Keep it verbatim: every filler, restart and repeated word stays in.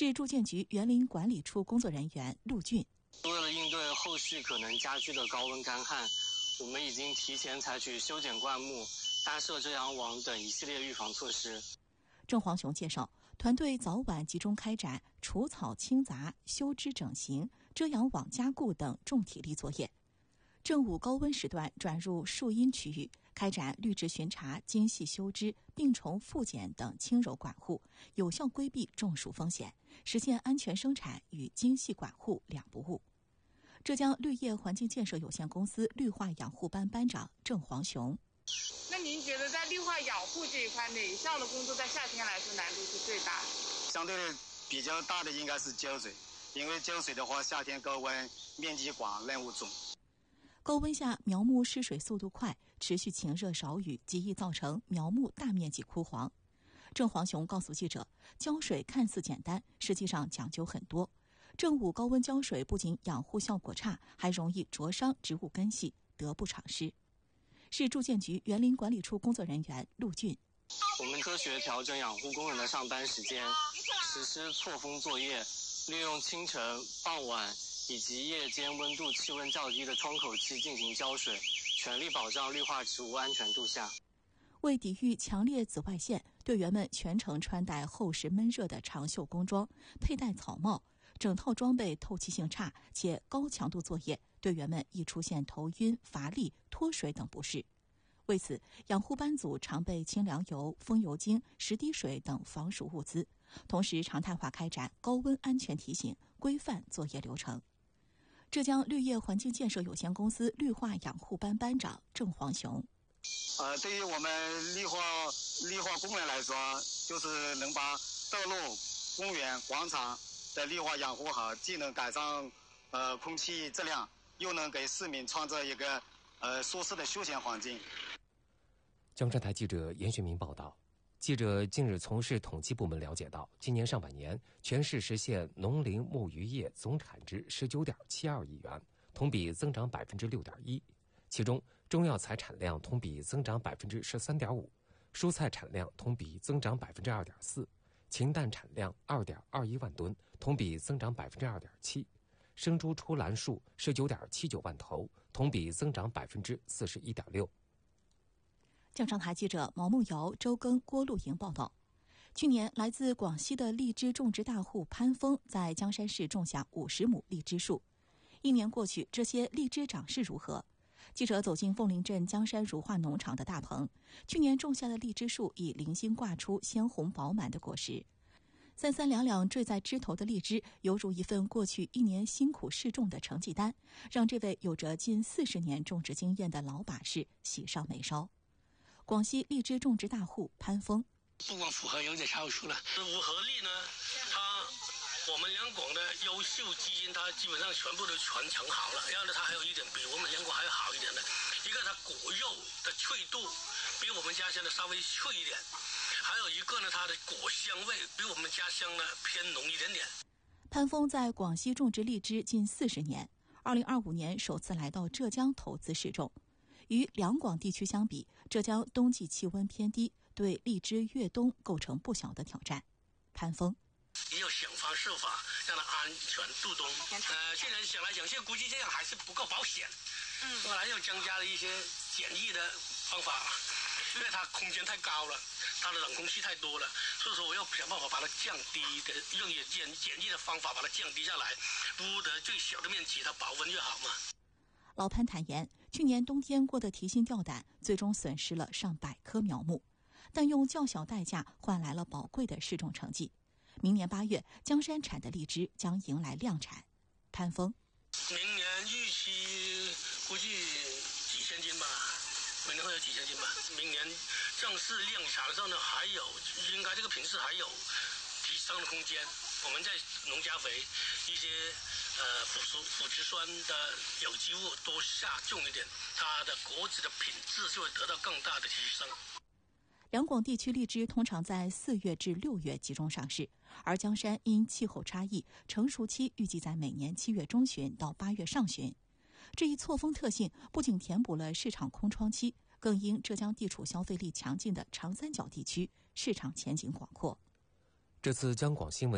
市住建局园林管理处工作人员陆俊。 为了应对后续可能加剧的高温干旱，我们已经提前采取修剪灌木、搭设遮阳网等一系列预防措施。 郑黄雄介绍，团队早晚集中开展除草清杂、修枝整形、遮阳网加固等重体力作业。正午高温时段转入树荫区域，开展绿植巡查、精细修枝、病虫复检等轻柔管护，有效规避中暑风险，实现安全生产与精细管护两不误。浙江绿业环境建设有限公司绿化养护班班长郑黄雄。 那您觉得在绿化养护这一块，哪一项的工作在夏天来说难度是最大的？ 相对的比较大的应该是浇水，因为浇水的话，夏天高温面积广，任务重。 高温下苗木失水速度快，持续晴热少雨，极易造成苗木大面积枯黄。郑黄雄告诉记者，浇水看似简单，实际上讲究很多。正午高温浇水不仅养护效果差，还容易灼伤植物根系，得不偿失。市住建局园林管理处工作人员陆俊。 我们科学调整养护工人的上班时间，实施错峰作业，利用清晨、傍晚以及夜间温度气温较低的窗口期进行浇水，全力保障绿化植物安全度夏。 为抵御强烈紫外线，队员们全程穿戴厚实闷热的长袖工装，佩戴草帽，整套装备透气性差且高强度作业，队员们易出现头晕、乏力、脱水等不适。为此，养护班组常备清凉油、风油精、十滴水等防暑物资，同时常态化开展高温安全提醒，规范作业流程。浙江绿业环境建设有限公司绿化养护班班长郑黄雄。 呃，对于我们绿化绿化工人来说，就是能把道路、公园、广场的绿化养护好，既能改善呃空气质量，又能给市民创造一个呃舒适的休闲环境。 江浙台记者严学明报道。记者近日从市统计部门了解到，今年上半年全市实现农林牧渔业总产值十九点七二亿元，同比增长百分之六点一。其中，中药材产量同比增长百分之十三点五，蔬菜产量同比增长百分之二点四，禽蛋产量二点二一万吨，同比增长百分之二点七，生猪出栏数十九点七九万头，同比增长百分之四十一点六。 江上台记者毛梦瑶、周庚、郭露莹报道。去年，来自广西的荔枝种植大户潘峰在江山市种下五十亩荔枝树。一年过去，这些荔枝长势如何？记者走进凤林镇江山如画农场的大棚，去年种下的荔枝树已零星挂出鲜红饱满的果实。三三两两坠在枝头的荔枝，犹如一份过去一年辛苦试种的成绩单，让这位有着近四十年种植经验的老把式喜上眉梢。广西荔枝种植大户潘峰， 不光符合有点超出了，五合荔呢，它我们两广的优秀基因，它基本上全部都传承好了。然后呢，它还有一点比我们两广还要好一点的，一个它果肉的脆度比我们家乡的稍微脆一点，还有一个呢，它的果香味比我们家乡呢偏浓一点点。 潘峰在广西种植荔枝近四十年，二零二五年首次来到浙江投资试种。与两广地区相比，浙江冬季气温偏低，对荔枝越冬构成不小的挑战。潘峰， 也有想方设法让它安全度冬。呃，现在想来想去，估计这样还是不够保险。嗯，后来又增加了一些简易的方法，因为它空间太高了，它的冷空气太多了，所以说我要想办法把它降低的，用一简简易的方法把它降低下来，屋的最小的面积，它保温越好嘛。 老潘坦言，去年冬天过得提心吊胆，最终损失了上百棵苗木，但用较小代价换来了宝贵的试种成绩。明年八月，江山产的荔枝将迎来量产。潘峰， 明年预期估计几千斤吧，明年会有几千斤吧。明年正式量产的时候呢，还有应该这个品质还有提升的空间。我们在农加肥一些呃腐熟腐殖酸的有机物多下重一点，它的果子的品质就会得到更大的提升。 两广地区荔枝通常在四月至六月集中上市，而江山因气候差异，成熟期预计在每年七月中旬到八月上旬。这一错峰特性不仅填补了市场空窗期，更因浙江地处消费力强劲的长三角地区，市场前景广阔。 这次江广新闻